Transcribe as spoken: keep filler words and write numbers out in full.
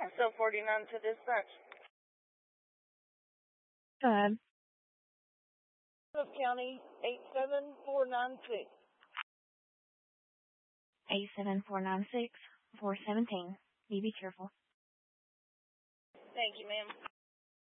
So forty-nine to dispatch. Go ahead. Cook County, eight seven four nine six. eight seven four nine six, four seventeen. You be careful. Thank you, ma'am.